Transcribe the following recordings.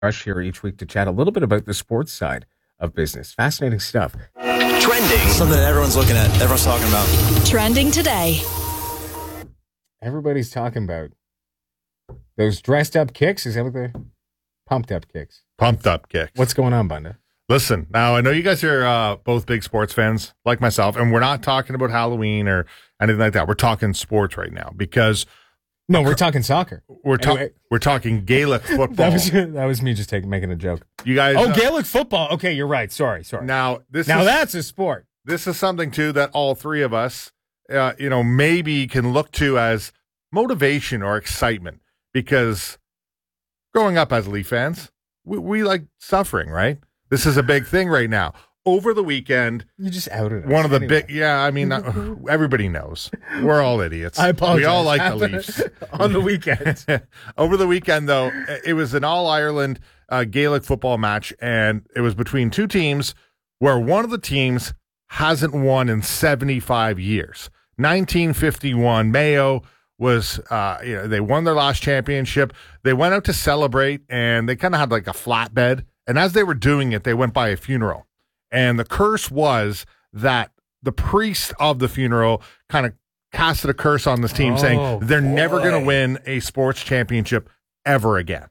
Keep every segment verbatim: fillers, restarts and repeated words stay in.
Rush here each week to chat a little bit about the sports side of business. Fascinating stuff. Trending. Something that everyone's looking at, everyone's talking about. Trending today. Everybody's talking about those dressed up kicks. Is that what they're pumped up kicks? Pumped up kicks. What's going on, Bunda? Listen, now I know you guys are uh, both big sports fans like myself, and we're not talking about Halloween or anything like that. We're talking sports right now because no, we're talking soccer. We're talking anyway. we're talking Gaelic football. that was that was me just taking making a joke. You guys, oh, uh, Gaelic football. Okay, you're right. Sorry, sorry. Now this now is, that's a sport. This is something too that all three of us, uh, you know, maybe can look to as motivation or excitement because growing up as Leaf fans, we, we like suffering, right? This is a big thing right now. Over the weekend, you just outed us. One of the anyway. big, yeah. I mean, uh, everybody knows we're all idiots. I apologize. We all like the Leafs on the weekend. Over the weekend, though, it was an All Ireland uh, Gaelic football match, and it was between two teams where one of the teams hasn't won in seventy-five years. nineteen fifty-one, Mayo was, uh, you know, they won their last championship. They went out to celebrate, and they kind of had like a flatbed. And as they were doing it, they went by a funeral. And the curse was that the priest of the funeral kind of casted a curse on this team, oh, saying they're boy. never going to win a sports championship ever again.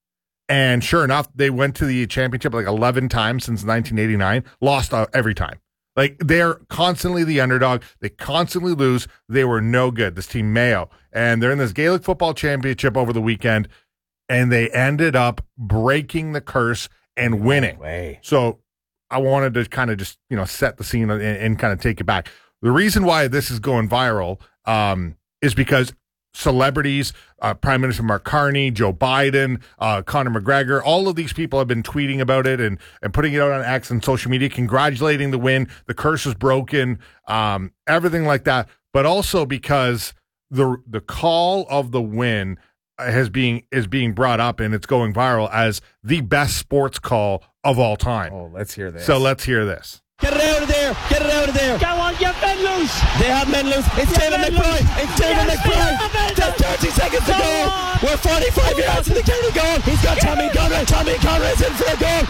And sure enough, they went to the championship like eleven times since nineteen eighty-nine, lost uh, every time. Like, they're constantly the underdog. They constantly lose. They were no good, this team Mayo. And they're in this Gaelic football championship over the weekend, and they ended up breaking the curse and winning. No way. So I wanted to kind of just, you know, set the scene and, and kind of take it back. The reason why this is going viral um, is because celebrities, uh, Prime Minister Mark Carney, Joe Biden, uh, Conor McGregor, all of these people have been tweeting about it and, and putting it out on X and social media, congratulating the win. The curse is broken, um, everything like that. But also because the the call of the win has being is being brought up and it's going viral as the best sports call of all time. Oh, let's hear this. So let's hear this. Get it out of there! Get it out of there! Go on, get men loose! They have men loose. It's Get David men McBride. loose. It's David Yes, McBride. David. Just thirty seconds to Go go. on. We're forty-five yards from the county goal. He's got Tommy Conroy. Tommy Conroy's in for a goal.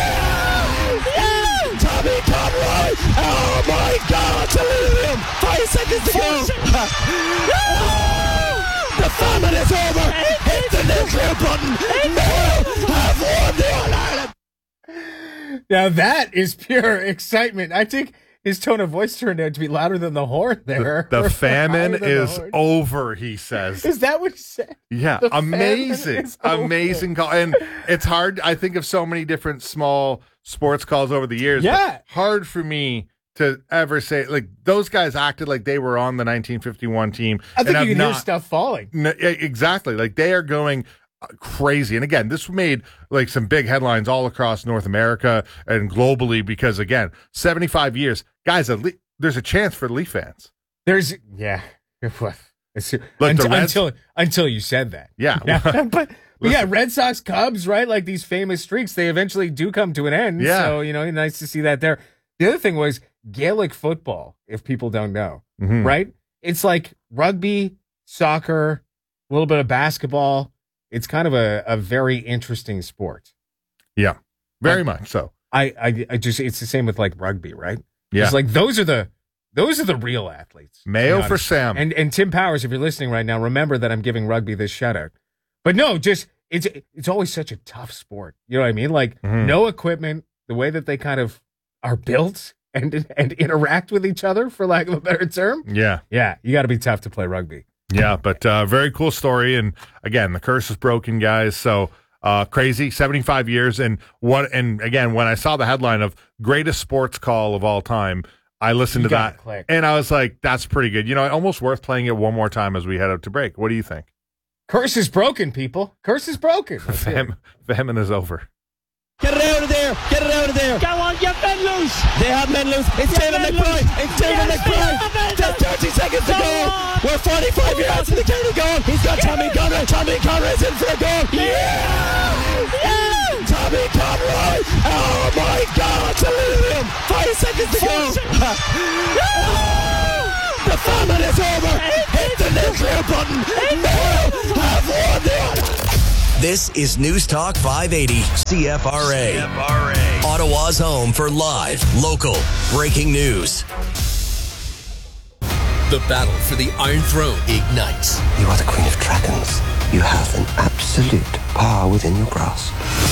Yeah! Yeah! Tommy Conroy! Oh my God! Salute him! Five seconds to go. The famine is over. Hit the nuclear button. Mayo have won the All-Ireland. Now that is pure excitement. I think his tone of voice turned out to be louder than the horn there. The, the famine Louder than is the horn. over, he says. Is that what he said? Yeah, The amazing, famine is over. amazing call. And it's hard. I think of so many different small sports calls over the years. Yeah. Hard for me to ever say, like, those guys acted like they were on the nineteen fifty-one team. I think and you have can not, hear stuff falling. No, exactly. Like, they are going crazy. And again, this made like some big headlines all across North America and globally because, again, seventy-five years. Guys, at least, there's a chance for Leaf fans. There's, yeah. It's, Like until, the Reds- until, until you said that. Yeah. Yeah, but, but yeah, Red Sox, Cubs, right? Like these famous streaks, they eventually do come to an end. Yeah. So, you know, nice to see that there. The other thing was Gaelic football, if people don't know, Mhm. right? It's like rugby, soccer, a little bit of basketball. It's kind of a, a very interesting sport. Yeah, very Like, much so. I, I, I just, it's the same with like rugby, right? Yeah. It's like those are the, those are the real athletes. to be Mayo for honest. Sam. And and Tim Powers, if you're listening right now, remember that I'm giving rugby this shout out. But no, just it's it's always such a tough sport. You know what I mean? Like Mhm. no equipment, the way that they kind of are built and and interact with each other, for lack of a better term. Yeah. Yeah, you got to be tough to play rugby. Yeah, but uh, very cool story. And again, the curse is broken, guys. So uh, crazy, seventy-five years. And what? And again, when I saw the headline of greatest sports call of all time, I listened You to gotta that click. and I was like, that's pretty good. You know, almost worth playing it one more time as we head out to break. What do you think? Curse is broken, people. Curse is broken. Let's hear it. Fam- famine is over. Get it out of there! Get it out of there! Go on, get men loose! They have men loose. It's Get David men McBride. loose. It's David Yes, McBride. they have men Just loose. thirty seconds to Go go. on. We're forty-five yards from the county goal. He's got Tommy Conroy. Tommy Conroy's in for a goal. Yeah! Yeah! Tommy Conroy. Oh my God! Salute him. Five seconds to go. The famine is over. Hit the nuclear button. Mayo have won the honor. This is News Talk five eighty C F R A. C F R A. Ottawa's home for live, local, breaking news. The battle for the Iron Throne ignites. You are the Queen of Dragons. You have an absolute power within your grasp.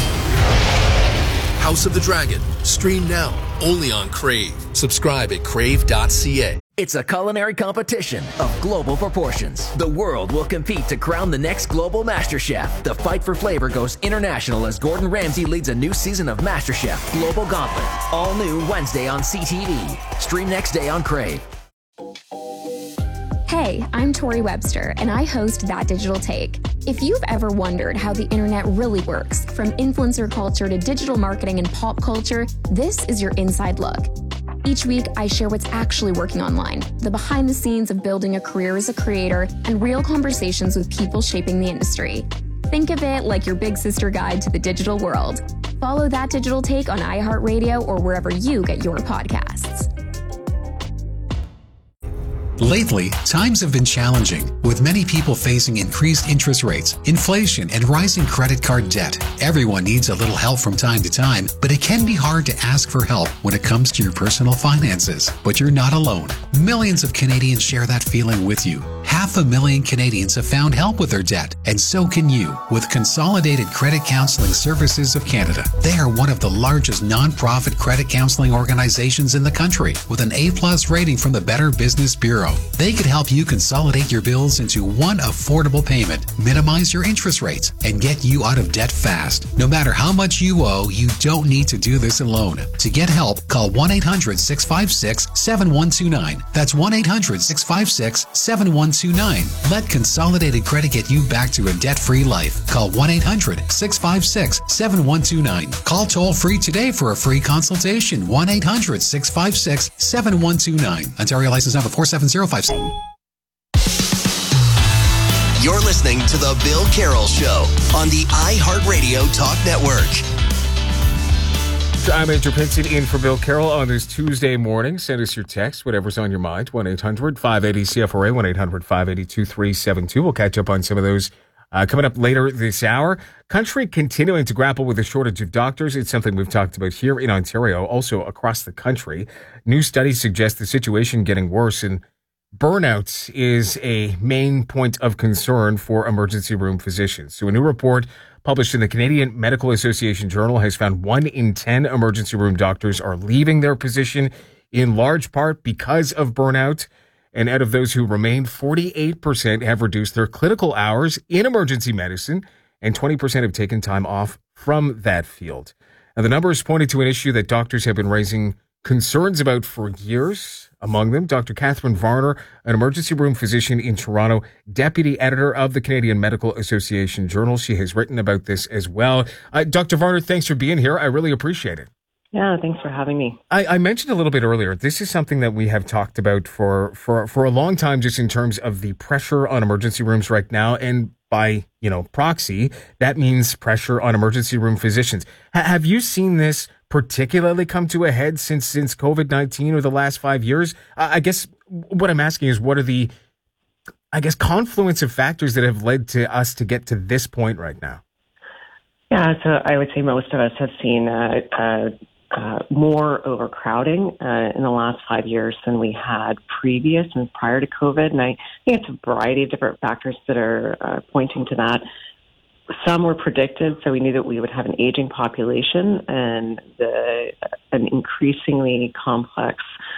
House of the Dragon. Stream now, only on Crave. Subscribe at crave dot c a. It's a culinary competition of global proportions. The world will compete to crown the next global Master Chef. The fight for flavor goes international as Gordon Ramsay leads a new season of Master Chef Global Gauntlet. All new Wednesday on C T V. Stream next day on Crave. Hey, I'm Tori Webster, and I host That Digital Take. If you've ever wondered how the internet really works, from influencer culture to digital marketing and pop culture, this is your inside look. Each week, I share what's actually working online, the behind the scenes of building a career as a creator, and real conversations with people shaping the industry. Think of it like your big sister guide to the digital world. Follow That Digital Take on iHeartRadio or wherever you get your podcasts. Lately, times have been challenging, with many people facing increased interest rates, inflation, and rising credit card debt. Everyone needs a little help from time to time, but it can be hard to ask for help when it comes to your personal finances. But you're not alone. Millions of Canadians share that feeling with you. Half a million Canadians have found help with their debt, and so can you with Consolidated Credit Counseling Services of Canada. They are one of the largest non-profit credit counseling organizations in the country, with an A-plus rating from the Better Business Bureau. They could help you consolidate your bills into one affordable payment, minimize your interest rates, and get you out of debt fast. No matter how much you owe, you don't need to do this alone. To get help, call one eight hundred six five six seven one two nine. That's one eight hundred six five six seven one two nine. Let Consolidated Credit get you back to a debt-free life. Call one eight hundred six five six seven one two nine. Call toll-free today for a free consultation. one eight hundred six five six seven one two nine. Ontario license number four seven zero five. You're listening to The Bill Carroll Show on the iHeartRadio Talk Network. I'm Andrew Pinson in for Bill Carroll on this Tuesday morning. Send us your text, whatever's on your mind, one eight hundred five eighty C F R A, one eight hundred five eighty two three seven two. We'll catch up on some of those uh, coming up later this hour. Country continuing to grapple with a shortage of doctors. It's something we've talked about here in Ontario, also across the country. New studies suggest the situation getting worse, and burnout is a main point of concern for emergency room physicians. So a new report published in the Canadian Medical Association Journal has found one in ten emergency room doctors are leaving their position in large part because of burnout. And out of those who remain, forty-eight percent have reduced their clinical hours in emergency medicine, and twenty percent have taken time off from that field. Now, the numbers pointed to an issue that doctors have been raising concerns about for years. Among them, Doctor Catherine Varner, an emergency room physician in Toronto, deputy editor of the Canadian Medical Association Journal. She has written about this as well. Uh, Doctor Varner, thanks for being here. I really appreciate it. Yeah, thanks for having me. I, I mentioned a little bit earlier, this is something that we have talked about for, for, for a long time, just in terms of the pressure on emergency rooms right now. And by, you know, proxy, that means pressure on emergency room physicians. H- have you seen this particularly come to a head since since COVID nineteen or the last five years? Uh, I guess what I'm asking is, what are the, I guess, confluence of factors that have led to us to get to this point right now? Yeah, so I would say most of us have seen uh, uh, uh, more overcrowding uh, in the last five years than we had previous and prior to COVID. And I think it's a variety of different factors that are uh, pointing to that. Some were predicted, so we knew that we would have an aging population and the, an increasingly complex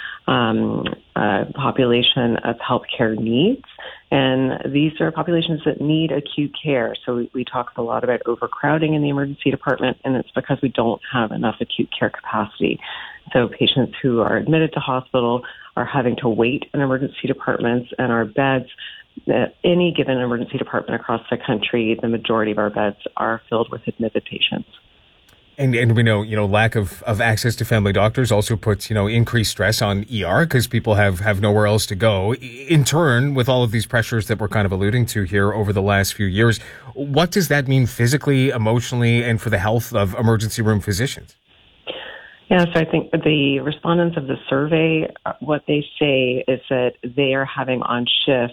um, uh, population of healthcare needs. And these are populations that need acute care. So we, we talk a lot about overcrowding in the emergency department, and it's because we don't have enough acute care capacity. So patients who are admitted to hospital are having to wait in emergency departments, and our beds, uh, any given emergency department across the country, the majority of our beds are filled with admitted patients. And and we know, you know, lack of, of access to family doctors also puts, you know, increased stress on E R because people have, have nowhere else to go. In turn, with all of these pressures that we're kind of alluding to here over the last few years, what does that mean physically, emotionally, and for the health of emergency room physicians? Yeah, so I think the respondents of the survey, what they say is that they are having on shift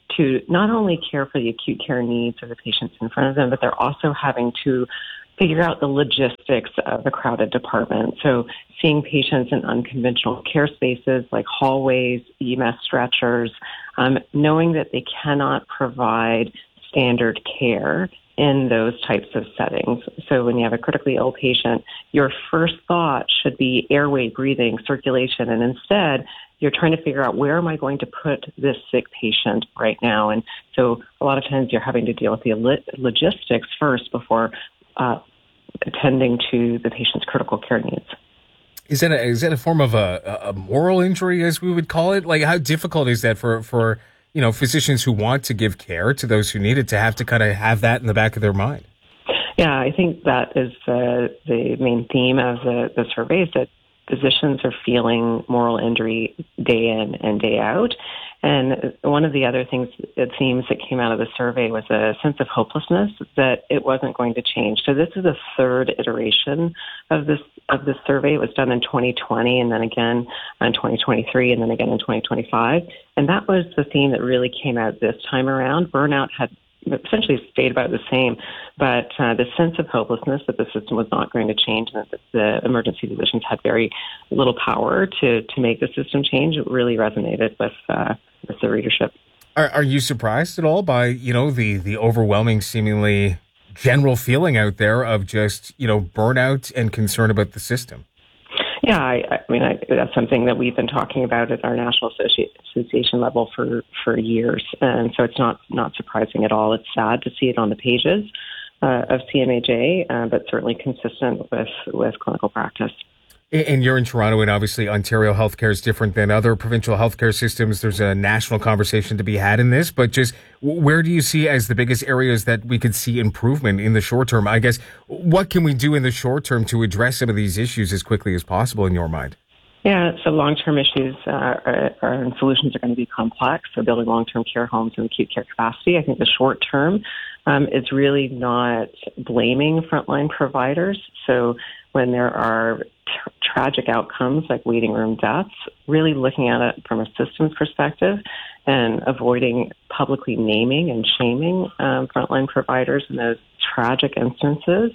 to not only care for the acute care needs of the patients in front of them, but they're also having to figure out the logistics of a crowded department. So seeing patients in unconventional care spaces like hallways, E M S stretchers, um, knowing that they cannot provide standard care in those types of settings. So when you have a critically ill patient, your first thought should be airway, breathing, circulation, and instead you're trying to figure out, where am I going to put this sick patient right now? And so a lot of times you're having to deal with the logistics first before uh, attending to the patient's critical care needs. Is that a, is that a form of a, a moral injury, as we would call it? Like, how difficult is that for, for you know, physicians who want to give care to those who need it to have to kind of have that in the back of their mind? Yeah, I think that is the, the main theme of the, the survey, is that physicians are feeling moral injury day in and day out. And one of the other things, it seems, that came out of the survey was a sense of hopelessness that it wasn't going to change. So this is the third iteration of this of this survey. It was done in twenty twenty, and then again in twenty twenty-three, and then again in twenty twenty-five. And that was the theme that really came out this time around. Burnout had essentially stayed about the same, but uh, the sense of hopelessness that the system was not going to change, and that the emergency physicians had very little power to to make the system change, it really resonated with uh, with the readership. Are, are you surprised at all by, you know, the the overwhelming, seemingly general feeling out there of just, you know, burnout and concern about the system? Yeah, I, I mean, I, that's something that we've been talking about at our national associ- association level for, for years. And so it's not, not surprising at all. It's sad to see it on the pages uh, of C M A J, uh, but certainly consistent with, with clinical practice. And you're in Toronto, and obviously Ontario healthcare is different than other provincial healthcare systems. There's a national conversation to be had in this, but just where do you see as the biggest areas that we could see improvement in the short term? I guess, what can we do in the short term to address some of these issues as quickly as possible in your mind? Yeah, so long-term issues uh, are, are, and solutions are going to be complex. So building long-term care homes and acute care capacity. I think the short term um, is really not blaming frontline providers. So when there are t- tragic outcomes like waiting room deaths, really looking at it from a systems perspective and avoiding publicly naming and shaming um, frontline providers in those tragic instances.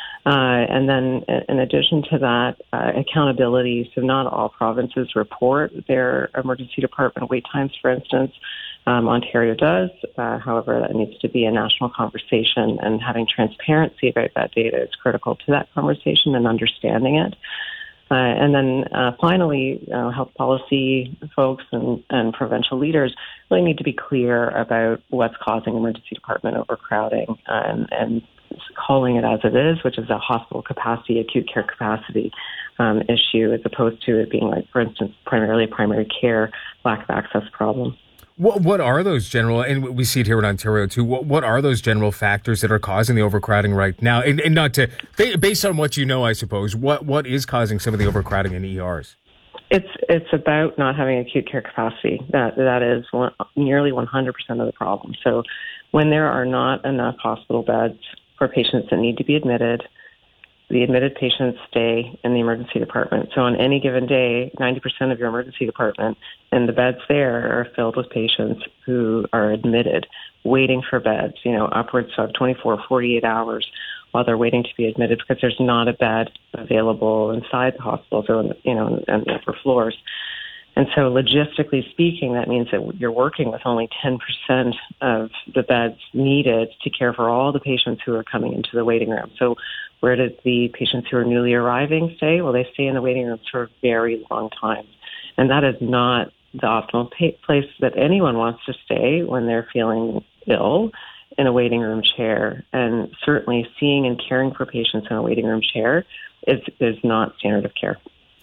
Uh, and then in addition to that, uh, accountability. So not all provinces report their emergency department wait times, for instance. Um, Ontario does. Uh, however, that needs to be a national conversation, and having transparency about that data is critical to that conversation and understanding it. Uh, and then uh, finally, uh, health policy folks and, and provincial leaders really need to be clear about what's causing emergency department overcrowding uh, and, and calling it as it is, which is a hospital capacity, acute care capacity um, issue, as opposed to it being like, for instance, primarily a primary care lack of access problem. What what are those general, and we see it here in Ontario too, what what are those general factors that are causing the overcrowding right now? And, and not to, based on what you know, I suppose, what what is causing some of the overcrowding in E Rs? It's it's about not having acute care capacity. That That is one, nearly one hundred percent of the problem. So when there are not enough hospital beds for patients that need to be admitted, the admitted patients stay in the emergency department. So on any given day, ninety percent of your emergency department and the beds there are filled with patients who are admitted, waiting for beds, you know, upwards of twenty-four, forty-eight hours while they're waiting to be admitted because there's not a bed available inside the hospital, so, you know, on the upper floors. And so logistically speaking, that means that you're working with only ten percent of the beds needed to care for all the patients who are coming into the waiting room. So where did the patients who are newly arriving stay? Well, they stay in the waiting room for a very long time. And that is not the optimal pa- place that anyone wants to stay when they're feeling ill in a waiting room chair. And certainly seeing and caring for patients in a waiting room chair is, is not standard of care.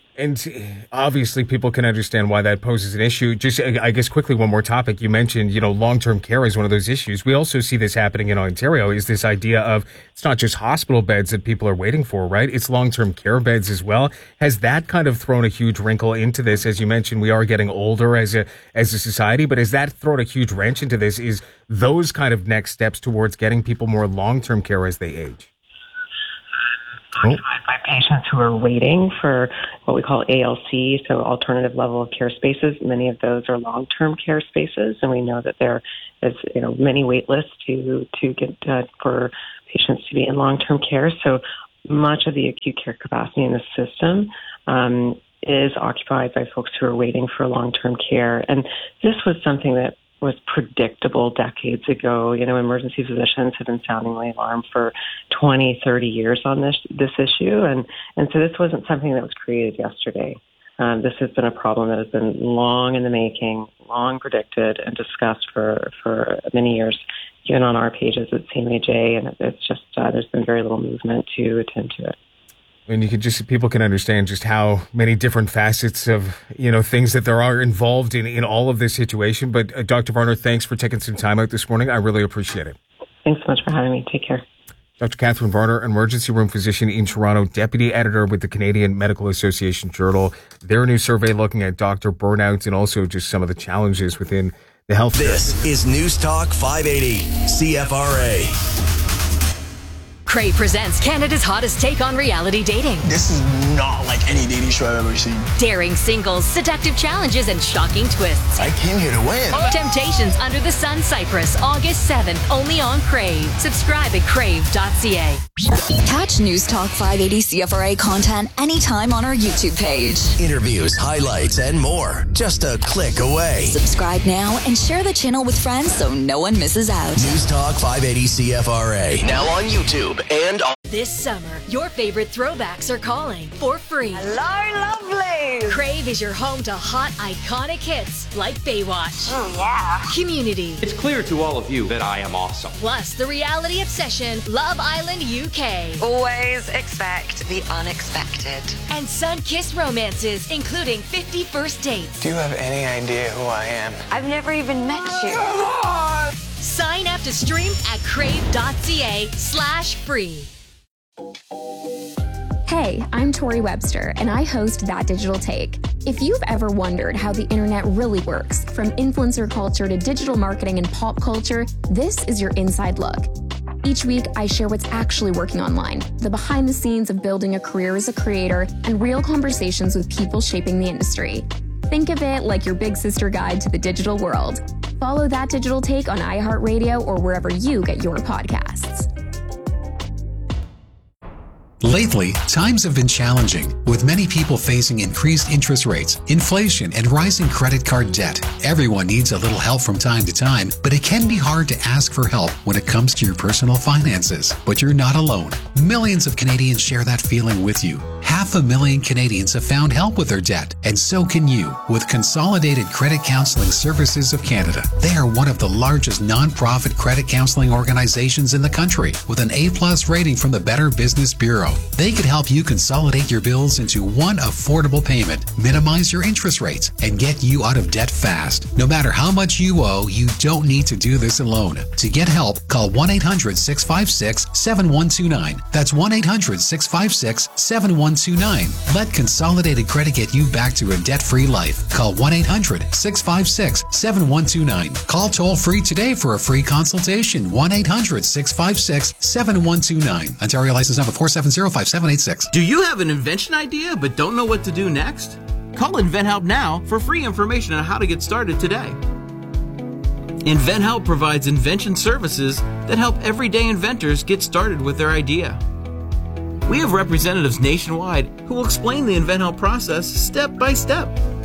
And obviously people can understand why that poses an issue. Just, I guess, quickly, one more topic. You mentioned, you know, long-term care is one of those issues. We also see this happening in Ontario, is this idea of it's not just hospital beds that people are waiting for, right? It's long-term care beds as well. Has that kind of thrown a huge wrinkle into this? As you mentioned, we are getting older as a, as a society, but has that thrown a huge wrench into this? Is those kind of next steps towards getting people more long-term care as they age? occupied by patients who are waiting for what we call A L C, so alternative level of care spaces. Many of those are long-term care spaces, and we know that there is, you know, many wait lists to to get uh, for patients to be in long-term care. So much of the acute care capacity in the system um, is occupied by folks who are waiting for long-term care, and this was something that was predictable decades ago. You know, emergency physicians have been sounding the alarm for twenty, thirty years on this this issue, and, and so this wasn't something that was created yesterday. Um, this has been a problem that has been long in the making, long predicted and discussed for, for many years, even on our pages at C M A J, and it's just, uh, there's been very little movement to attend to it. And you could just, people can understand just how many different facets of, you know, things that there are involved in, in all of this situation. But uh, Doctor Varner, thanks for taking some time out this morning. I really appreciate it. Thanks so much for having me. Take care. Doctor Catherine Varner, emergency room physician in Toronto, deputy editor with the Canadian Medical Association Journal. Their new survey looking at doctor burnout and also just some of the challenges within the health. This is News Talk five eighty C F R A. Crave presents Canada's hottest take on reality dating. This is not like any dating show I've ever seen. Daring singles, seductive challenges, and shocking twists. I came here to win. Temptations Under the Sun Cyprus, August seventh, only on Crave. Subscribe at crave dot c a. Catch News Talk five eighty C F R A content anytime on our YouTube page. Interviews, highlights, and more. Just a click away. Subscribe now and share the channel with friends so no one misses out. News Talk five eighty C F R A. Now on YouTube and on. This summer, your favorite throwbacks are calling for free. Hello, lovely. Crave is your home to hot, iconic hits like Baywatch. Oh, yeah. Community. It's clear to all of you that I am awesome. Plus, the reality obsession, Love Island U K. Always expect the unexpected. And sun-kissed romances, including fifty First Dates. Do you have any idea who I am? I've never even met you. Come on! Sign up to stream at crave dot c a slash free. Hey, I'm Tori Webster, and I host That Digital Take. If you've ever wondered how the internet really works, from influencer culture to digital marketing and pop culture, this is your inside look. Each week, I share what's actually working online, the behind the scenes of building a career as a creator, and real conversations with people shaping the industry. Think of it like your big sister guide to the digital world. Follow That Digital Take on iHeartRadio or wherever you get your podcasts. Lately, times have been challenging, with many people facing increased interest rates, inflation, and rising credit card debt. Everyone needs a little help from time to time, but it can be hard to ask for help when it comes to your personal finances. But you're not alone. Millions of Canadians share that feeling with you. Half a million Canadians have found help with their debt, and so can you with Consolidated Credit Counseling Services of Canada. They are one of the largest non-profit credit counseling organizations in the country, with an A-plus rating from the Better Business Bureau. They could help you consolidate your bills into one affordable payment, minimize your interest rates, and get you out of debt fast. No matter how much you owe, you don't need to do this alone. To get help, call one eight hundred six five six seven one two nine. That's one eight hundred six five six seven one two nine. Let Consolidated Credit get you back to a debt-free life. Call one eight hundred six five six seven one two nine. Call toll-free today for a free consultation. one eight hundred six five six seven one two nine. Ontario license number four seven zero five seven eight six. Do you have an invention idea but don't know what to do next? Call InventHelp now for free information on how to get started today. InventHelp provides invention services that help everyday inventors get started with their idea. We have representatives nationwide who will explain the InventHelp process step by step.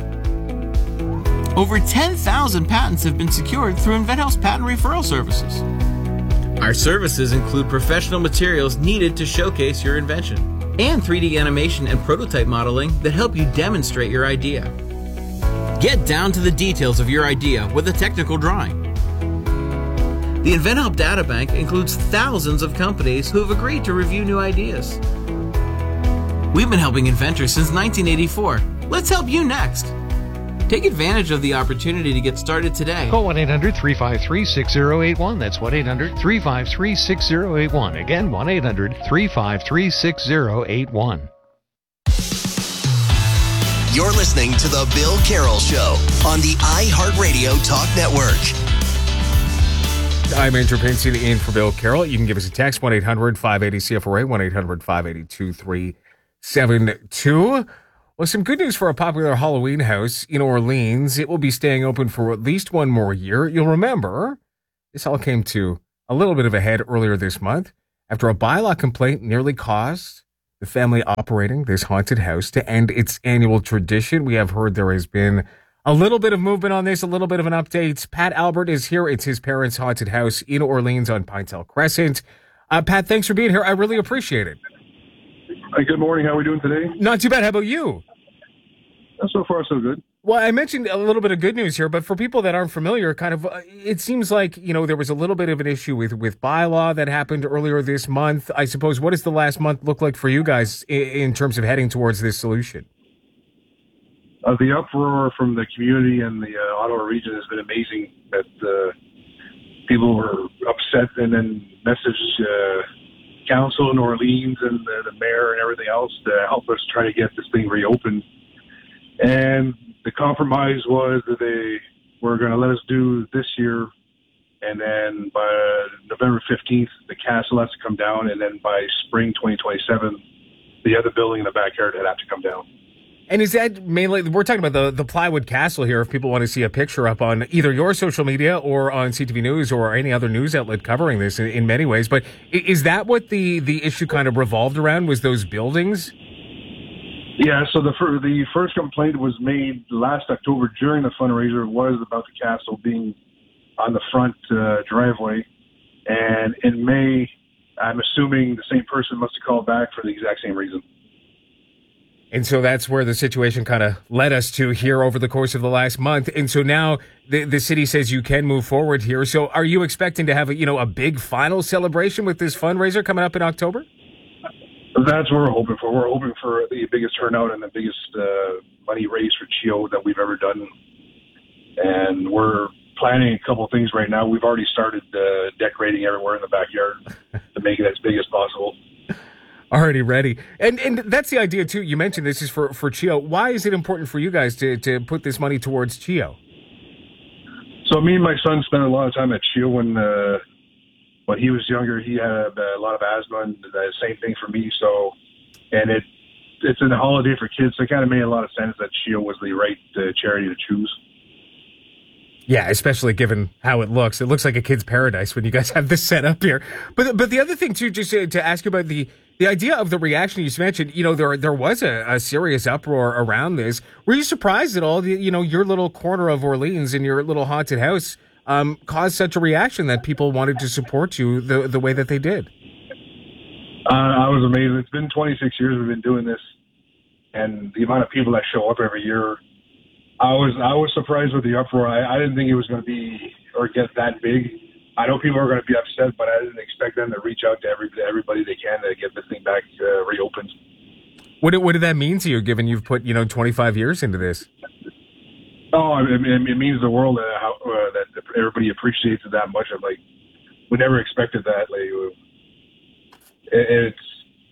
Over ten thousand patents have been secured through InventHelp's patent referral services. Our services include professional materials needed to showcase your invention and three D animation and prototype modeling that help you demonstrate your idea. Get down to the details of your idea with a technical drawing. The InventHelp Databank includes thousands of companies who have agreed to review new ideas. We've been helping inventors since nineteen eighty-four. Let's help you next. Take advantage of the opportunity to get started today. Call one eight hundred three five three six zero eight one. That's one eight hundred three five three six zero eight one. Again, one eight hundred three five three six zero eight one. You're listening to The Bill Carroll Show on the iHeartRadio Talk Network. I'm Andrew Pinson in for Bill Carroll. You can give us a text, one eight hundred five eighty C F R A, one eight hundred five eight zero two three seven two. Well, some good news for a popular Halloween house in Orleans. It will be staying open for at least one more year. You'll remember this all came to a little bit of a head earlier this month after a bylaw complaint nearly caused the family operating this haunted house to end its annual tradition. We have heard there has been a little bit of movement on this, a little bit of an update. Pat Albert is here. It's his parents' haunted house in Orleans on Pinetail Crescent. Uh, Pat, thanks for being here. I really appreciate it. Hi, good morning. How are we doing today? Not too bad. How about you? So far, so good. Well, I mentioned a little bit of good news here, but for people that aren't familiar, kind of, uh, it seems like, you know, there was a little bit of an issue with, with bylaw that happened earlier this month. I suppose, what does the last month look like for you guys in, in terms of heading towards this solution? Uh, the uproar from the community and the uh, Ottawa region has been amazing. That uh, people were upset and then messaged uh, council in Orleans and the, the mayor and everything else to help us try to get this thing reopened. And the compromise was that they were going to let us do this year, and then by November fifteenth, the castle has to come down, and then by spring twenty twenty-seven, the other building in the backyard had to come down. And is that mainly, we're talking about the, the plywood castle here, if people want to see a picture up on either your social media or on C T V News or any other news outlet covering this in, in many ways. But is that what the, the issue kind of revolved around, was those buildings? Yeah, so the fir- the first complaint was made last October during the fundraiser, was about the castle being on the front uh, driveway. And in May, I'm assuming the same person must have called back for the exact same reason. And so that's where the situation kind of led us to here over the course of the last month. And so now the, the city says you can move forward here. So are you expecting to have a, you know, a big final celebration with this fundraiser coming up in October? That's what we're hoping for. We're hoping for the biggest turnout and the biggest uh, money raise for C H I O that we've ever done. And we're planning a couple of things right now. We've already started uh, decorating everywhere in the backyard to make it as big as possible. Already ready. And and that's the idea, too. You mentioned this is for, for C H I O. Why is it important for you guys to, to put this money towards C H I O? So me and my son spent a lot of time at C H I O when... Uh, When he was younger, he had a lot of asthma, and the same thing for me. So, and it it's a holiday for kids, so it kind of made a lot of sense that C H I O was the right uh, charity to choose. Yeah, especially given how it looks. It looks like a kid's paradise when you guys have this set up here. But but the other thing, too, just to, to ask you about the, the idea of the reaction you mentioned, you know, there there was a, a serious uproar around this. Were you surprised at all, the, you know, your little corner of Orleans and your little haunted house Um, caused such a reaction that people wanted to support you the the way that they did? Uh, I was amazed. It's been twenty-six years we've been doing this, and the amount of people that show up every year, I was I was surprised with the uproar. I, I didn't think it was going to be or get that big. I know people are going to be upset, but I didn't expect them to reach out to every, everybody they can to get this thing back uh, reopened. What did, what did that mean to you, given you've put, you know, twenty-five years into this? Oh, it, it means the world that how, uh, that everybody appreciates it that much. I'm like, we never expected that. Like, it, it's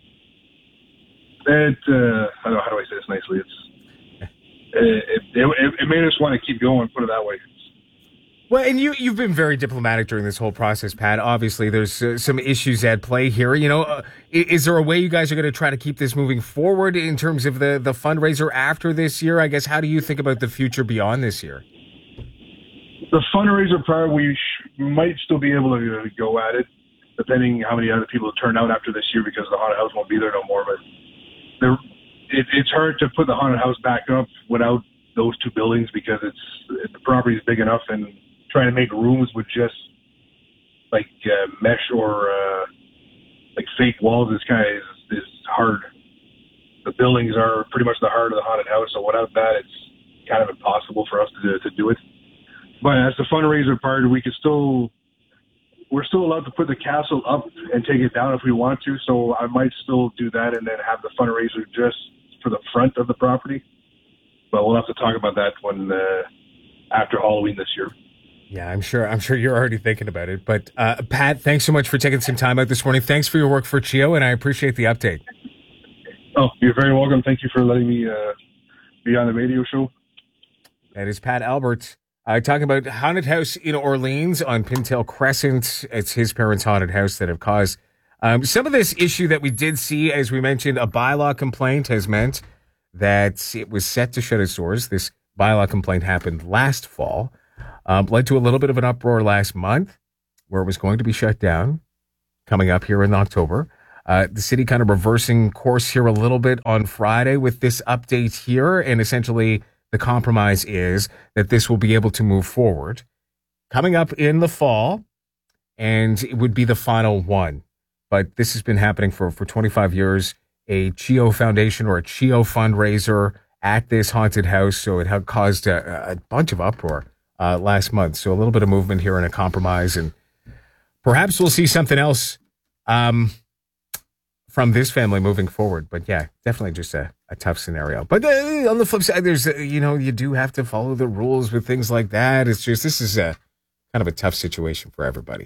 it. Uh, I don't know, how do I say this nicely? It's it, it, it, it made us want to keep going. Put it that way. Well, and you, you've been very diplomatic during this whole process, Pat. Obviously, there's uh, some issues at play here. You know, uh, is, is there a way you guys are going to try to keep this moving forward in terms of the, the fundraiser after this year? I guess, how do you think about the future beyond this year? The fundraiser part, we sh- might still be able to uh, go at it, depending how many other people turn out after this year, because the haunted house won't be there no more. But there, it, it's hard to put the haunted house back up without those two buildings, because it's the property is big enough, and trying to make rooms with just like uh, mesh or uh, like fake walls is kind of is, is hard. The buildings are pretty much the heart of the haunted house, so without that, it's kind of impossible for us to to do it. But as the fundraiser part, we could still we're still allowed to put the castle up and take it down if we want to. So I might still do that and then have the fundraiser just for the front of the property. But we'll have to talk about that when uh, after Halloween this year. Yeah, I'm sure. I'm sure you're already thinking about it. But uh, Pat, thanks so much for taking some time out this morning. Thanks for your work for C H I O, and I appreciate the update. Oh, you're very welcome. Thank you for letting me uh, be on the radio show. That is Pat Albert Uh, talking about haunted house in Orleans on Pintail Crescent. It's his parents' haunted house that have caused um, some of this issue that we did see. As we mentioned, a bylaw complaint has meant that it was set to shut its doors. This bylaw complaint happened last fall, um, led to a little bit of an uproar last month where it was going to be shut down coming up here in October. Uh, the city kind of reversing course here a little bit on Friday with this update here, and essentially the compromise is that this will be able to move forward coming up in the fall, and it would be the final one. But this has been happening for, for twenty-five years. A CHEO Foundation or a CHEO fundraiser at this haunted house, so it had caused a, a bunch of uproar uh, last month. So a little bit of movement here and a compromise, and perhaps we'll see something else um, from this family moving forward. But yeah, definitely just a, a tough scenario. But uh, on the flip side, there's, uh, you know, you do have to follow the rules with things like that. It's just, this is a kind of a tough situation for everybody.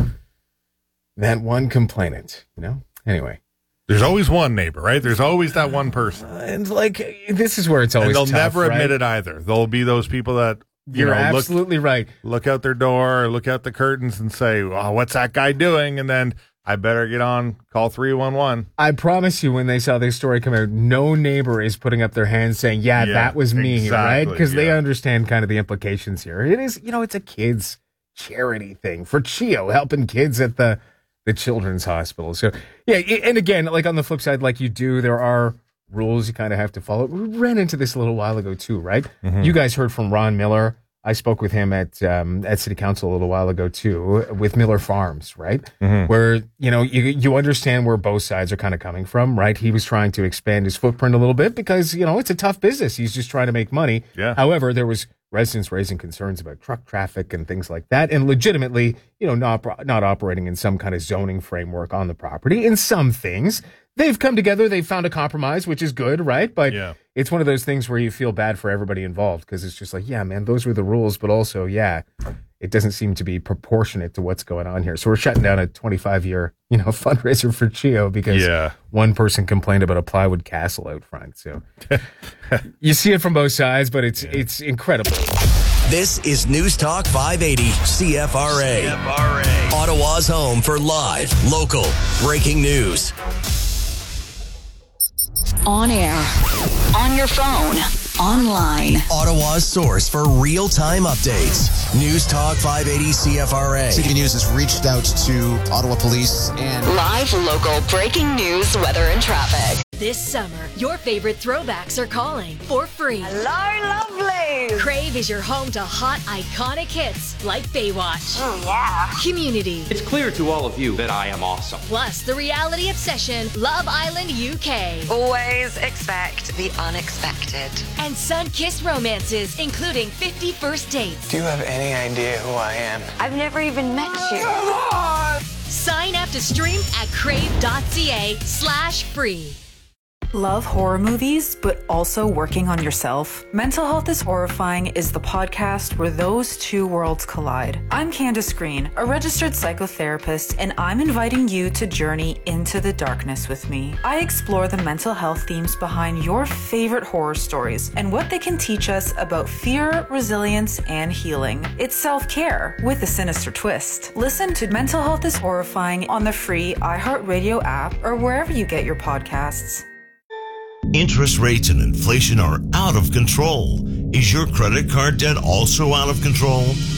That one complainant, you know? Anyway. There's always one neighbor, right? There's always that one person. Uh, and like, this is where it's always and they'll tough, never right? admit it either. There'll be those people that, you You're know, absolutely look, right. Look out their door, or look out the curtains and say, oh, what's that guy doing? And then I better get on, call three one one. I promise you, when they saw this story come out, no neighbor is putting up their hands saying, yeah, Yeah, that was me, exactly, right? Because they yeah. understand kind of the implications here. It is, you know, it's a kids' charity thing for CHEO, helping kids at the, the children's hospital. So, yeah, and again, like on the flip side, like you do, there are rules you kind of have to follow. We ran into this a little while ago too, right? Mm-hmm. You guys heard from Ron Miller. I spoke with him at um, at City Council a little while ago too, with Miller Farms, right? Mm-hmm. Where, you know, you you understand where both sides are kind of coming from, right? He was trying to expand his footprint a little bit because, you know, it's a tough business. He's just trying to make money. Yeah. However, there was residents raising concerns about truck traffic and things like that, and legitimately, you know, not not operating in some kind of zoning framework on the property. In some things, they've come together, they've found a compromise, which is good, right? But Yeah. it's one of those things where you feel bad for everybody involved because it's just like, yeah, man, those were the rules, but also, yeah, it doesn't seem to be proportionate to what's going on here. So we're shutting down a twenty-five year, you know, fundraiser for CHEO because Yeah. one person complained about a plywood castle out front. So you see it from both sides, but it's it's incredible. This is News Talk five eighty C F R A. C F R A. Ottawa's home for live, local, breaking news. On air, on your phone, online. Ottawa's source for real-time updates. News Talk five eighty C F R A. City News has reached out to Ottawa Police and Live, local, breaking news, weather, and traffic. This summer, your favorite throwbacks are calling for free. Hello, lovely. Crave is your home to hot, iconic hits like Baywatch. Oh, yeah. Community. It's clear to all of you that I am awesome. Plus, the reality obsession, Love Island U K. Always expect the unexpected. And sun-kissed romances, including fifty First Dates. Do you have any idea who I am? I've never even met you. Come on! Sign up to stream at crave.ca slash free. Love horror movies, but also working on yourself? Mental Health is Horrifying is the podcast where those two worlds collide. I'm Candace Green, a registered psychotherapist, and I'm inviting you to journey into the darkness with me. I explore the mental health themes behind your favorite horror stories and what they can teach us about fear, resilience, and healing. It's self-care with a sinister twist. Listen to Mental Health is Horrifying on the free iHeartRadio app or wherever you get your podcasts. Interest rates and inflation are out of control. Is your credit card debt also out of control?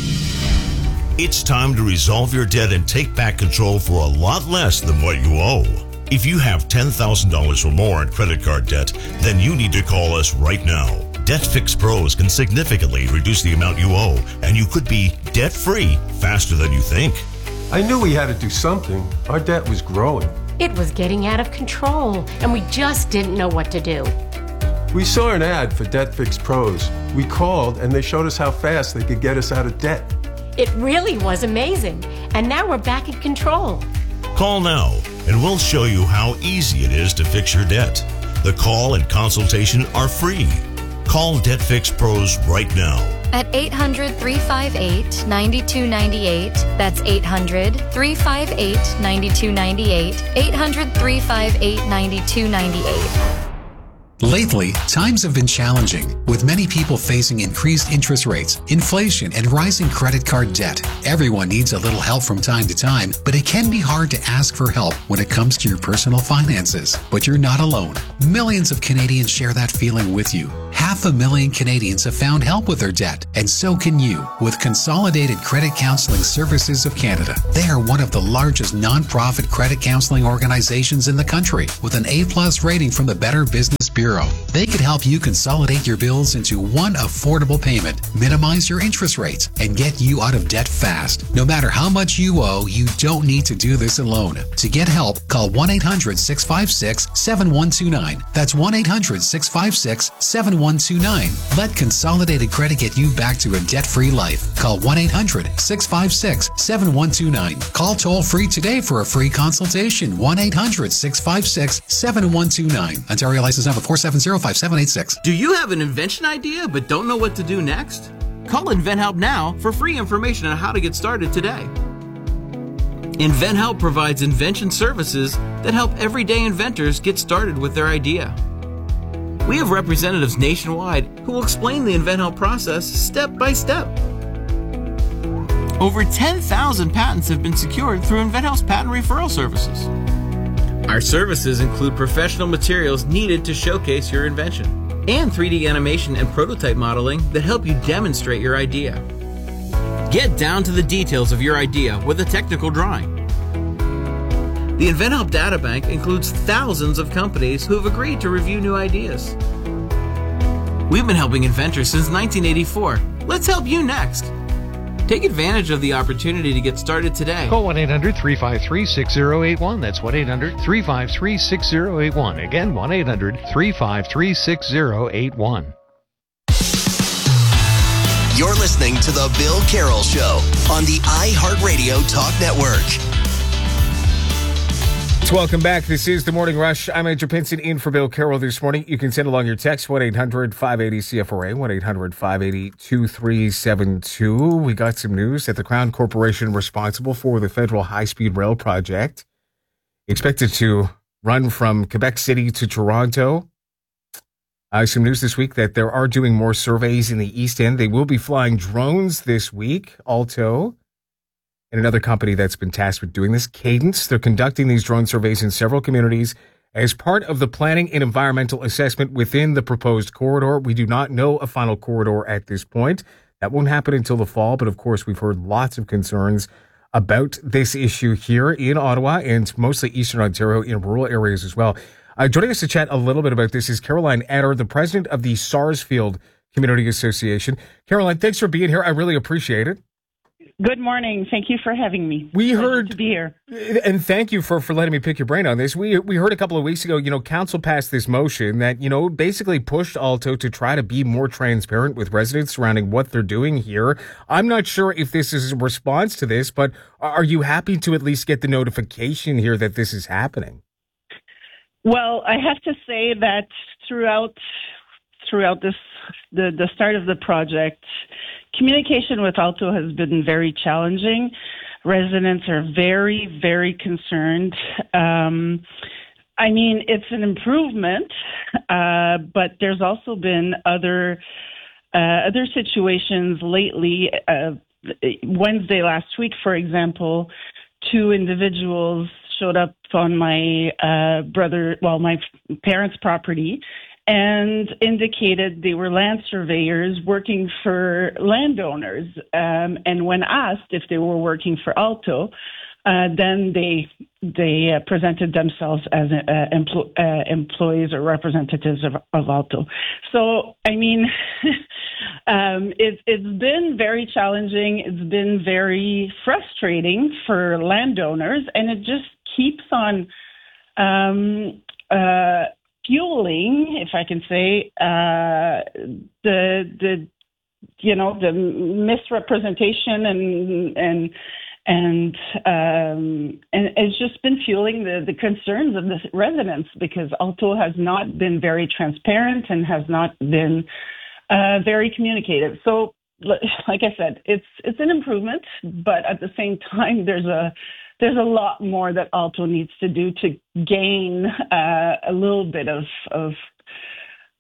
It's time to resolve your debt and take back control for a lot less than what you owe. If you have ten thousand dollars or more in credit card debt, then you need to call us right now. Debt Fix Pros can significantly reduce the amount you owe, and you could be debt-free faster than you think. I knew we had to do something. Our debt was growing. It was getting out of control, and we just didn't know what to do. We saw an ad for Debt Fix Pros. We called, and they showed us how fast they could get us out of debt. It really was amazing, and now we're back in control. Call now, and we'll show you how easy it is to fix your debt. The call and consultation are free. Call Debt Fix Pros right now. At eight hundred, three five eight, nine two nine eight. That's eight hundred, three five eight, nine two nine eight. eight hundred, three five eight, nine two nine eight. Lately, times have been challenging, with many people facing increased interest rates, inflation, and rising credit card debt. Everyone needs a little help from time to time, but it can be hard to ask for help when it comes to your personal finances. But you're not alone. Millions of Canadians share that feeling with you. Half a million Canadians have found help with their debt, and so can you with Consolidated Credit Counseling Services of Canada. They are one of the largest non-profit credit counseling organizations in the country, with an A-plus rating from the Better Business Bureau. They could help you consolidate your bills into one affordable payment, minimize your interest rates, and get you out of debt fast. No matter how much you owe, you don't need to do this alone. To get help, call one eight hundred, six five six, seven one two nine. That's one eight hundred, six five six, seven one two nine. Let Consolidated Credit get you back to a debt-free life. Call one eight hundred, six five six, seven one two nine. Call toll-free today for a free consultation. one eight hundred, six five six, seven one two nine. Ontario license number four seven zero, five seven eight six. Do you have an invention idea but don't know what to do next? Call InventHelp now for free information on how to get started today. InventHelp provides invention services that help everyday inventors get started with their idea. We have representatives nationwide who will explain the InventHelp process step by step. Over ten thousand patents have been secured through InventHelp's patent referral services. Our services include professional materials needed to showcase your invention and three D animation and prototype modeling that help you demonstrate your idea. Get down to the details of your idea with a technical drawing. The InventHelp Databank includes thousands of companies who have agreed to review new ideas. We've been helping inventors since nineteen eighty-four. Let's help you next. Take advantage of the opportunity to get started today. Call one eight hundred, three five three, six zero eight one. That's one eight hundred, three five three, six zero eight one. Again, one eight hundred, three five three, six zero eight one. You're listening to The Bill Carroll Show on the iHeartRadio Talk Network. Welcome back. This is The Morning Rush. I'm Andrew Pinson in for Bill Carroll this morning. You can send along your text, one eight hundred, five eight zero, C F R A, one eight hundred, five eight zero, two three seven two. We got some news that the Crown Corporation responsible for the federal high-speed rail project expected to run from Quebec City to Toronto. Uh, some news this week that they are doing more surveys in the East End. They will be flying drones this week, Alto. And another company that's been tasked with doing this, Cadence. They're conducting these drone surveys in several communities as part of the planning and environmental assessment within the proposed corridor. We do not know a final corridor at this point. That won't happen until the fall, but of course we've heard lots of concerns about this issue here in Ottawa and mostly Eastern Ontario in rural areas as well. Uh, joining us to chat a little bit about this is Caroline Adder, the president of the Sarsfield Community Association. Caroline, thanks for being here. I really appreciate it. Good morning. Thank you for having me. We Pleasure heard to be here. And thank you for, for letting me pick your brain on this. We we heard a couple of weeks ago, you know, council passed this motion that, you know, basically pushed Alto to try to be more transparent with residents surrounding what they're doing here. I'm not sure if this is a response to this, but are you happy to at least get the notification here that this is happening? Well, I have to say that throughout throughout this the, the start of the project, communication with Alto has been very challenging. Residents are very, very concerned. Um, I mean, it's an improvement, uh, but there's also been other uh, other situations lately. Uh, Wednesday last week, for example, two individuals showed up on my uh, brother, well, my parents' property, and indicated they were land surveyors working for landowners. Um, and when asked if they were working for Alto, uh, then they they uh, presented themselves as uh, empl- uh, employees or representatives of, of Alto. So, I mean, um, it, it's been very challenging. It's been very frustrating for landowners, and it just keeps on um, uh, fueling, if I can say, uh, the the you know the misrepresentation and and and um, and it's just been fueling the, the concerns of the residents, because Alto has not been very transparent and has not been uh, very communicative. So, like I said, it's it's an improvement, but at the same time, there's a There's a lot more that Alto needs to do to gain uh, a little bit of, of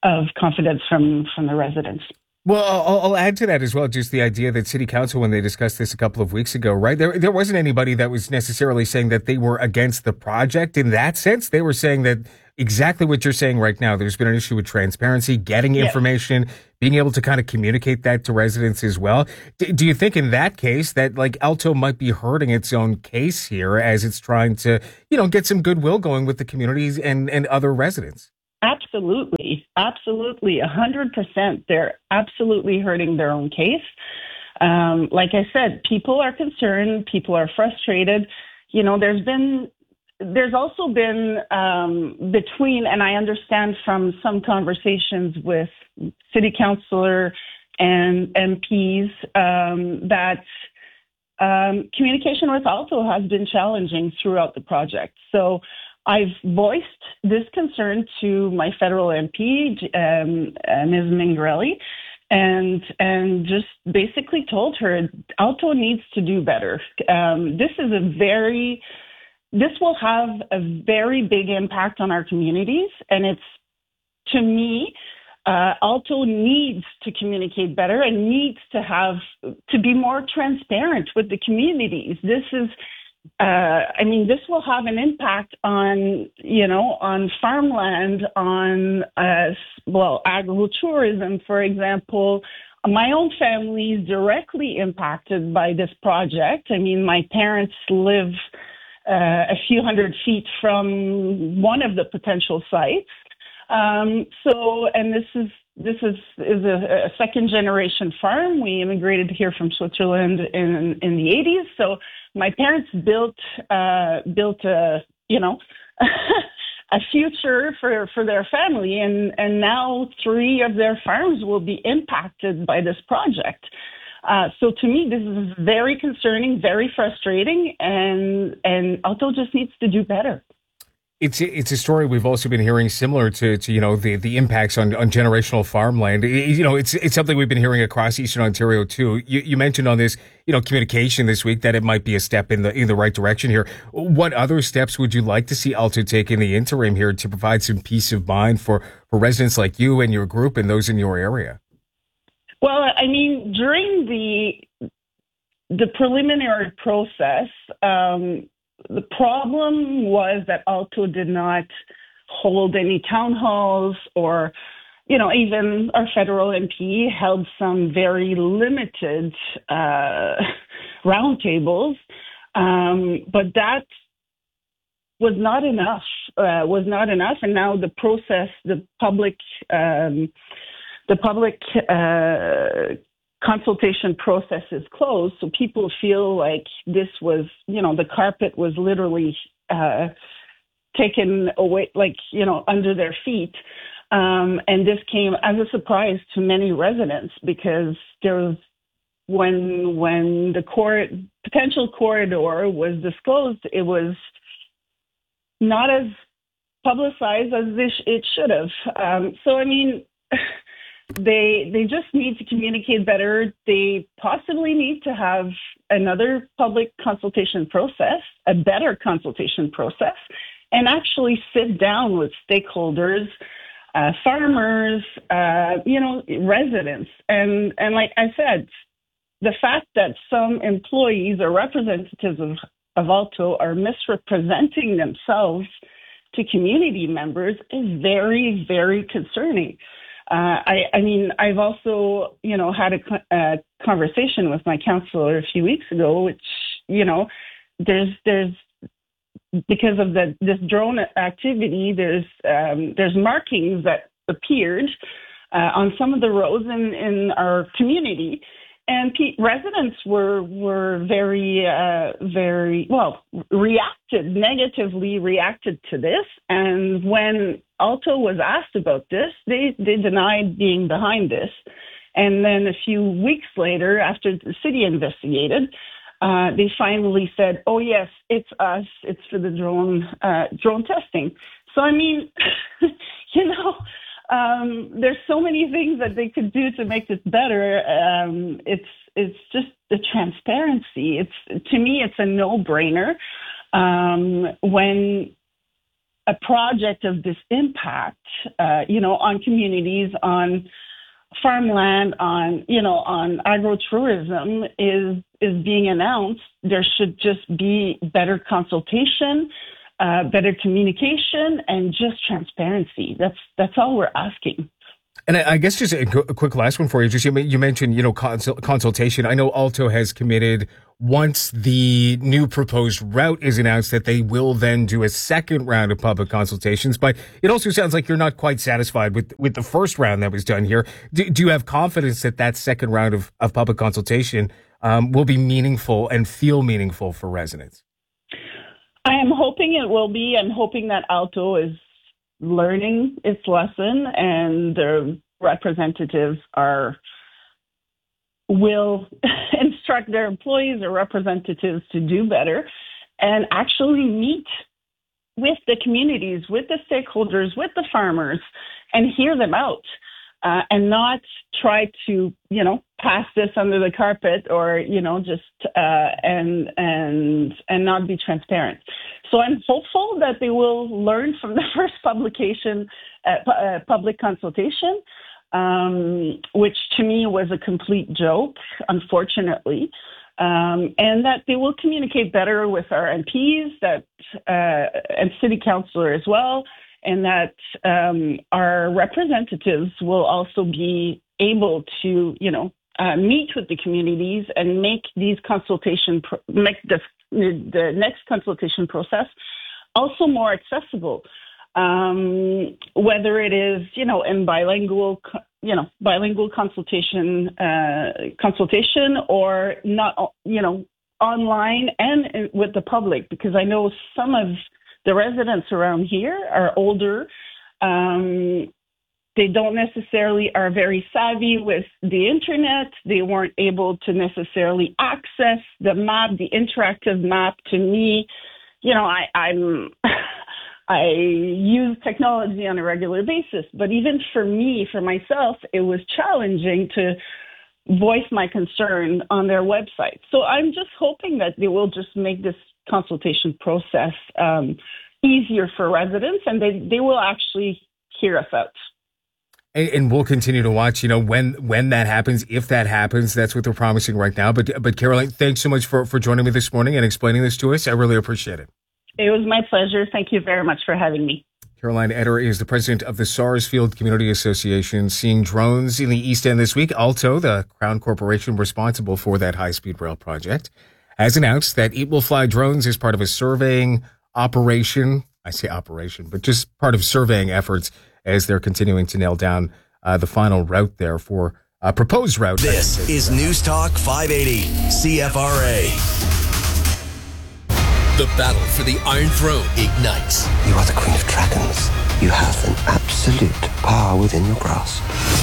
of confidence from from the residents. Well, I'll, I'll add to that as well, just the idea that City Council, when they discussed this a couple of weeks ago, right, there there wasn't anybody that was necessarily saying that they were against the project in that sense. They were saying that exactly what you're saying right now. There's been an issue with transparency, getting Yes. information, being able to kind of communicate that to residents as well. D- do you think in that case that like Alto might be hurting its own case here as it's trying to, you know, get some goodwill going with the communities and, and other residents? Absolutely. Absolutely. A hundred percent. They're absolutely hurting their own case. Um, like I said, people are concerned. People are frustrated. You know, there's been, there's also been um, between, and I understand from some conversations with city councilor and M Ps um, that um, communication with Alto has been challenging throughout the project. So I've voiced this concern to my federal M P, um, uh, Miz Mingarelli, and and just basically told her Alto needs to do better. Um, this is a very, this will have a very big impact on our communities, and it's, to me, uh, Alto needs to communicate better and needs to have, to be more transparent with the communities. This is, Uh, I mean, this will have an impact on, you know, on farmland, on, uh, well, agritourism, for example. My own family is directly impacted by this project. I mean, my parents live uh, a few hundred feet from one of the potential sites. Um, so, and this is this is is a, a second generation farm. We immigrated here from Switzerland in in the eighties. So my parents built uh, built a you know a future for, for their family, and and now three of their farms will be impacted by this project. Uh, so to me, this is very concerning, very frustrating, and and Alto just needs to do better. It's it's a story we've also been hearing similar to, to you know the, the impacts on, on generational farmland. You know, it's it's something we've been hearing across Eastern Ontario too. You, you mentioned on this you know communication this week that it might be a step in the in the right direction here. What other steps would you like to see Alto take in the interim here to provide some peace of mind for, for residents like you and your group and those in your area? Well, I mean, during the the preliminary process. Um, The problem was that Alto did not hold any town halls, or, you know, even our federal M P held some very limited uh, roundtables. Um, but that was not enough, uh, was not enough. And now the process, the public, um, the public uh, consultation process is closed, so people feel like this was, you know, the carpet was literally uh, taken away, like, you know, under their feet. Um, and this came as a surprise to many residents, because there was, when when the cor- potential corridor was disclosed, it was not as publicized as this, it should have. Um, so, I mean, They they just need to communicate better. They possibly need to have another public consultation process, a better consultation process, and actually sit down with stakeholders, uh, farmers, uh, you know, residents. And, and like I said, the fact that some employees or representatives of, of Alto are misrepresenting themselves to community members is very, very concerning. Uh, I, I mean, I've also, you know, had a, a conversation with my counselor a few weeks ago, which, you know, there's, there's, because of the, this drone activity, there's, um, there's markings that appeared uh, on some of the roads in, in our community. And pe- residents were were very, uh, very, well, reacted, negatively reacted to this. And when Alto was asked about this, they, they denied being behind this. And then a few weeks later, after the city investigated, uh, they finally said, oh, yes, it's us. It's for the drone uh, drone testing. So, I mean, you know, Um, there's so many things that they could do to make this better. Um, it's it's just the transparency. It's to me, it's a no-brainer. Um, when a project of this impact, uh, you know, on communities, on farmland, on, you know, on agrotourism is is being announced, there should just be better consultation, uh, better communication, and just transparency. That's that's all we're asking. And I, I guess just a, a quick last one for you. Just you, you mentioned, you know, consul, consultation. I know Alto has committed, once the new proposed route is announced, that they will then do a second round of public consultations. But it also sounds like you're not quite satisfied with, with the first round that was done here. Do, do you have confidence that that second round of, of public consultation um, will be meaningful and feel meaningful for residents? I am hoping it will be. I'm hoping that Alto is learning its lesson and the representatives are will instruct their employees or representatives to do better and actually meet with the communities, with the stakeholders, with the farmers, and hear them out, uh, and not try to, you know, pass this under the carpet or, you know, just uh, and and and not be transparent. So I'm hopeful that they will learn from the first publication, uh, pu- uh, public consultation, um, which to me was a complete joke, unfortunately, um, and that they will communicate better with our M Ps that uh, and city councilor as well, and that um, our representatives will also be able to, you know, uh, meet with the communities and make these consultation pro- make the the next consultation process also more accessible, um, whether it is, you know, in bilingual, you know, bilingual consultation, uh, consultation or not, you know, online and with the public, because I know some of the residents around here are older. Um, They don't necessarily are very savvy with the internet. They weren't able to necessarily access the map, the interactive map. To me, you know, I, I'm I use technology on a regular basis, but even for me, for myself, it was challenging to voice my concern on their website. So I'm just hoping that they will just make this consultation process um, easier for residents, and they, they will actually hear us out. And we'll continue to watch, you know, when when that happens, if that happens. That's what they're promising right now. But but Caroline, thanks so much for, for joining me this morning and explaining this to us. I really appreciate it. It was my pleasure. Thank you very much for having me. Caroline Eder is the president of the Sarsfield Community Association. Seeing drones in the East End this week. Alto, the Crown Corporation responsible for that high-speed rail project, has announced that it will fly drones as part of a surveying operation. I say operation, but just part of surveying efforts as they're continuing to nail down uh, the final route there for a uh, proposed route. This is News Talk five eighty C F R A. The battle for the Iron Throne ignites. You are the Queen of Dragons. You have an absolute power within your grasp.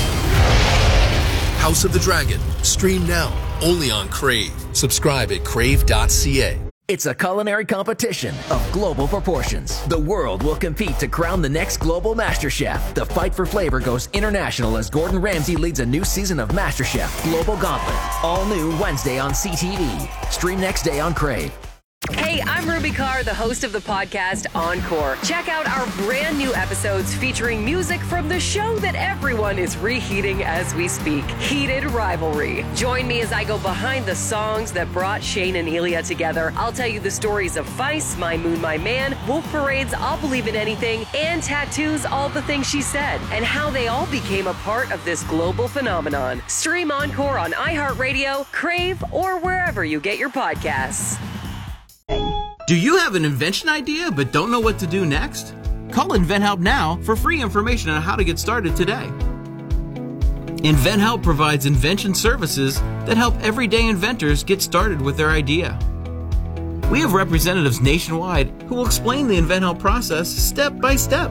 House of the Dragon. Stream now. Only on Crave. Subscribe at crave dot c a. It's a culinary competition of global proportions. The world will compete to crown the next global MasterChef. The fight for flavor goes international as Gordon Ramsay leads a new season of MasterChef Global Gauntlet. All new Wednesday on C T V. Stream next day on Crave. Hey, I'm Ruby Carr, the host of the podcast Encore. Check out our brand new episodes featuring music from the show that everyone is reheating as we speak, Heated Rivalry. Join me as I go behind the songs that brought Shane and Elia together. I'll tell you the stories of Feist, My Moon, My Man, Wolf Parade's I'll Believe in Anything, and Tattoo's All the Things She Said, and how they all became a part of this global phenomenon. Stream Encore on iHeartRadio, Crave, or wherever you get your podcasts. Do you have an invention idea but don't know what to do next? Call InventHelp now for free information on how to get started today. InventHelp provides invention services that help everyday inventors get started with their idea. We have representatives nationwide who will explain the InventHelp process step by step.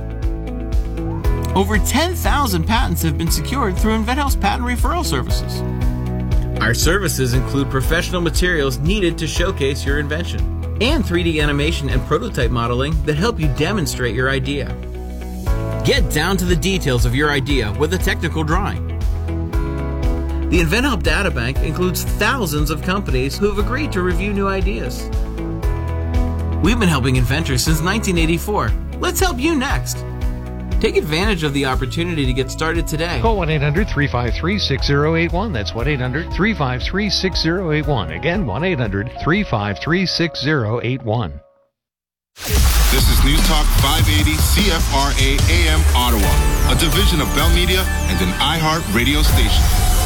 Over ten thousand patents have been secured through InventHelp's patent referral services. Our services include professional materials needed to showcase your invention and three D animation and prototype modeling that help you demonstrate your idea. Get down to the details of your idea with a technical drawing. The InventHelp Databank includes thousands of companies who have agreed to review new ideas. We've been helping inventors since nineteen eighty-four. Let's help you next. Take advantage of the opportunity to get started today. Call one eight hundred three five three six zero eight one. That's one eight hundred three five three six zero eight one. Again, one eight hundred three five three six zero eight one. This is News Talk five eighty C F R A A M Ottawa, a division of Bell Media and an iHeart radio station.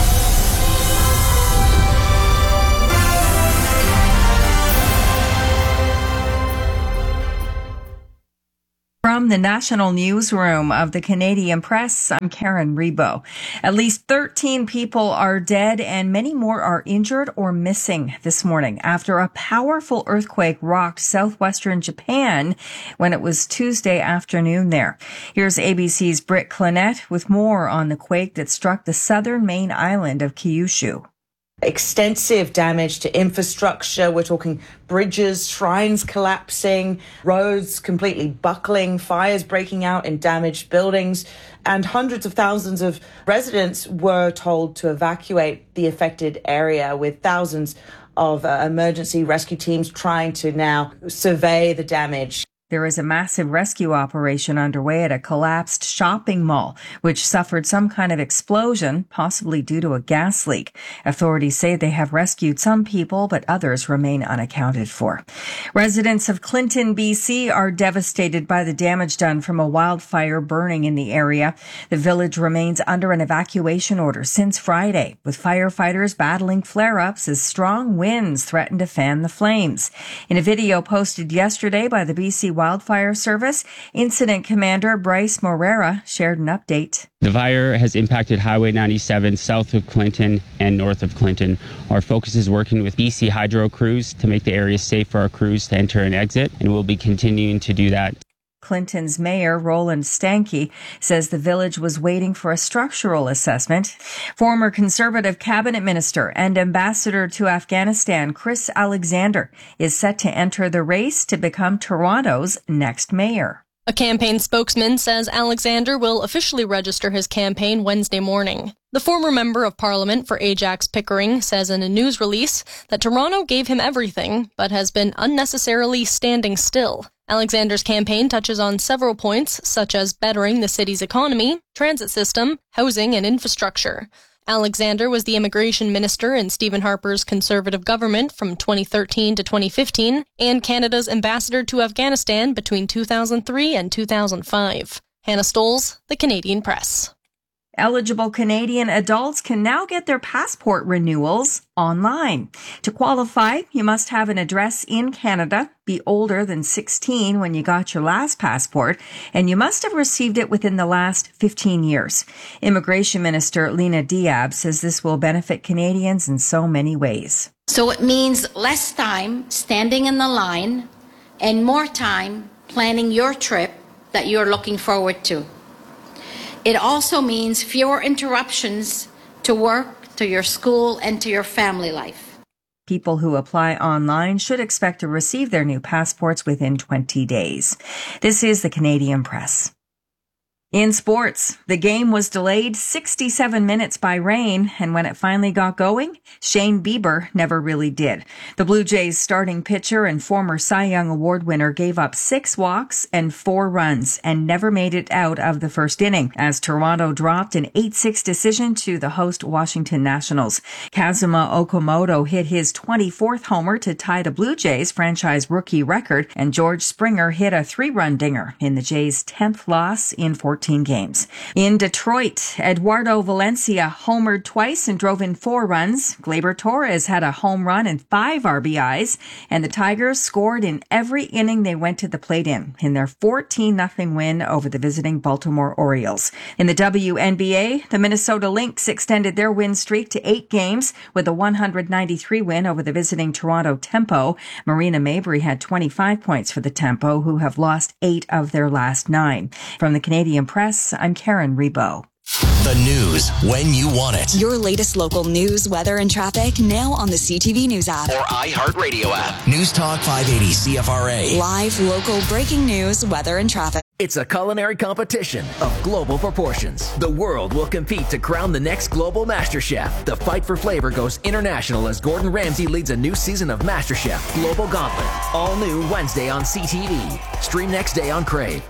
From the national newsroom of the Canadian Press, I'm Karen Rebo. At least thirteen people are dead and many more are injured or missing this morning after a powerful earthquake rocked southwestern Japan when it was Tuesday afternoon there. Here's A B C's Britt Clinette with more on the quake that struck the southern main island of Kyushu. Extensive damage to infrastructure. We're talking bridges, shrines collapsing, roads completely buckling, fires breaking out in damaged buildings, and hundreds of thousands of residents were told to evacuate the affected area, with thousands of uh, emergency rescue teams trying to now survey the damage. There is a massive rescue operation underway at a collapsed shopping mall, which suffered some kind of explosion, possibly due to a gas leak. Authorities say they have rescued some people, but others remain unaccounted for. Residents of Clinton, B C are devastated by the damage done from a wildfire burning in the area. The village remains under an evacuation order since Friday, with firefighters battling flare-ups as strong winds threaten to fan the flames. In a video posted yesterday by the B C Wildfire Service, Incident Commander Bryce Morera shared an update. The fire has impacted Highway ninety-seven south of Clinton and north of Clinton. Our focus is working with B C Hydro crews to make the area safe for our crews to enter and exit, and we'll be continuing to do that. Clinton's mayor, Roland Stanky, says the village was waiting for a structural assessment. Former Conservative cabinet minister and ambassador to Afghanistan, Chris Alexander, is set to enter the race to become Toronto's next mayor. A campaign spokesman says Alexander will officially register his campaign Wednesday morning. The former member of parliament for Ajax Pickering says in a news release that Toronto gave him everything, but has been unnecessarily standing still. Alexander's campaign touches on several points, such as bettering the city's economy, transit system, housing, and infrastructure. Alexander was the immigration minister in Stephen Harper's Conservative government from twenty thirteen to twenty fifteen and Canada's ambassador to Afghanistan between two thousand three and two thousand five. Hannah Stoles, The Canadian Press. Eligible Canadian adults can now get their passport renewals online. To qualify, you must have an address in Canada, be older than sixteen when you got your last passport, and you must have received it within the last fifteen years. Immigration Minister Lena Diab says this will benefit Canadians in so many ways. So it means less time standing in the line and more time planning your trip that you're looking forward to. It also means fewer interruptions to work, to your school, and to your family life. People who apply online should expect to receive their new passports within twenty days. This is the Canadian Press. In sports, the game was delayed sixty-seven minutes by rain, and when it finally got going, Shane Bieber never really did. The Blue Jays starting pitcher and former Cy Young Award winner gave up six walks and four runs and never made it out of the first inning as Toronto dropped an eight six decision to the host Washington Nationals. Kazuma Okamoto hit his twenty-fourth homer to tie the Blue Jays franchise rookie record, and George Springer hit a three-run dinger in the Jays' tenth loss in fourteen games. In Detroit, Eduardo Valencia homered twice and drove in four runs. Gleyber Torres had a home run and five R B Is, and the Tigers scored in every inning they went to the plate in, in their fourteen nothing win over the visiting Baltimore Orioles. In the W N B A, the Minnesota Lynx extended their win streak to eight games with a one ninety-three win over the visiting Toronto Tempo. Marina Mabrey had twenty-five points for the Tempo, who have lost eight of their last nine. From the Canadian Press, I'm Karen Rebo. The news when you want it. Your latest local news, weather, and traffic now on the C T V News app or iHeartRadio app. News Talk five eighty C F R A. Live, local, breaking news, weather, and traffic. It's a culinary competition of global proportions. The world will compete to crown the next global master chef. The fight for flavor goes international as Gordon Ramsay leads a new season of MasterChef Global Gauntlet. All new Wednesday on C T V. Stream next day on Crave.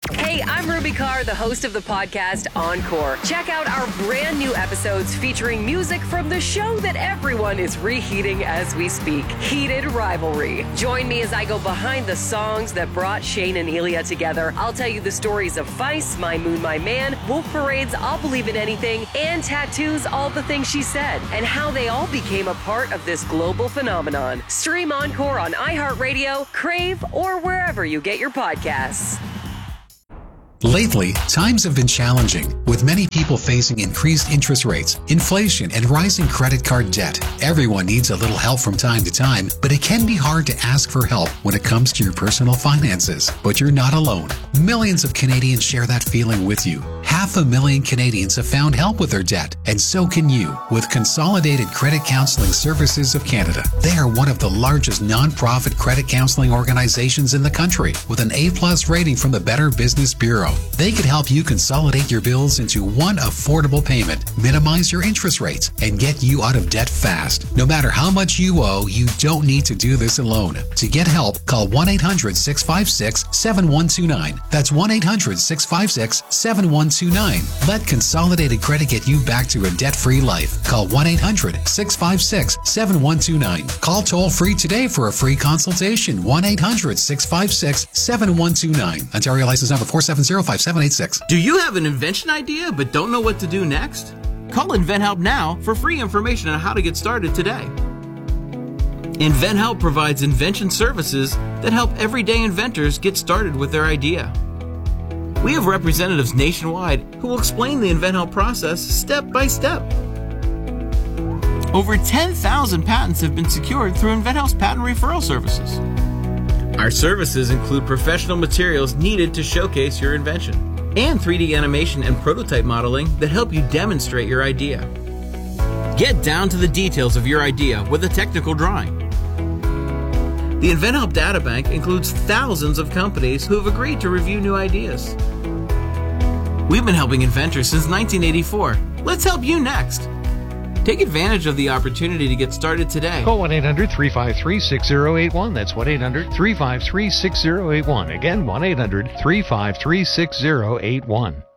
Hey, I'm Ruby Carr, the host of the podcast Encore. Check out our brand new episodes featuring music from the show that everyone is reheating as we speak, Heated Rivalry. Join me as I go behind the songs that brought Shane and Elia together. I'll tell you the stories of Feist, My Moon, My Man, Wolf Parade's I'll Believe in Anything, and Tattoo's All the Things She Said, and how they all became a part of this global phenomenon. Stream Encore on iHeartRadio, Crave, or wherever you get your podcasts. Lately, times have been challenging, with many people facing increased interest rates, inflation, and rising credit card debt. Everyone needs a little help from time to time, but it can be hard to ask for help when it comes to your personal finances. But you're not alone. Millions of Canadians share that feeling with you. Half a million Canadians have found help with their debt, and so can you with Consolidated Credit Counseling Services of Canada. They are one of the largest non-profit credit counseling organizations in the country, with an A-plus rating from the Better Business Bureau. They could help you consolidate your bills into one affordable payment, minimize your interest rates, and get you out of debt fast. No matter how much you owe, you don't need to do this alone. To get help, call one eight hundred six five six seven one two nine. That's one eight hundred six five six seven one two nine. Let Consolidated Credit get you back to a debt-free life. Call one eight hundred six five six seven one two nine. Call toll-free today for a free consultation. one eight hundred six five six seven one two nine. Ontario license number four seven zero five seven eight six. Do you have an invention idea but don't know what to do next? Call InventHelp now for free information on how to get started today. InventHelp provides invention services that help everyday inventors get started with their idea. We have representatives nationwide who will explain the InventHelp process step by step. Over ten thousand patents have been secured through InventHelp's patent referral services. Our services include professional materials needed to showcase your invention and three D animation and prototype modeling that help you demonstrate your idea. Get down to the details of your idea with a technical drawing. The InventHelp Databank includes thousands of companies who have agreed to review new ideas. We've been helping inventors since nineteen eighty-four. Let's help you next. Take advantage of the opportunity to get started today. Call one eight hundred three five three six zero eight one. That's one eight hundred three five three six zero eight one. Again, one eight hundred three five three six zero eight one.